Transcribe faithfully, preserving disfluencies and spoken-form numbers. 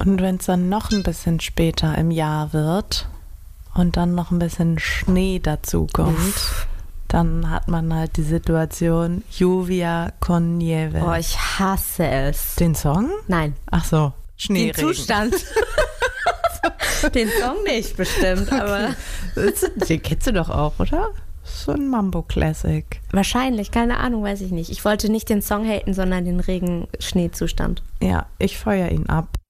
Und wenn es dann noch ein bisschen später im Jahr wird und dann noch ein bisschen Schnee dazu kommt, Uff. dann hat man halt die Situation Lluvia con nieve. Oh, ich hasse es. Den Song? Nein. Ach so, Schneeregen. Den Zustand. Den Song nicht bestimmt, okay. aber... Den kennst du doch auch, oder? So ein Mambo-Classic. Wahrscheinlich, keine Ahnung, weiß ich nicht. Ich wollte nicht den Song haten, sondern den Regen-Schneezustand. Ja, ich feuer ihn ab.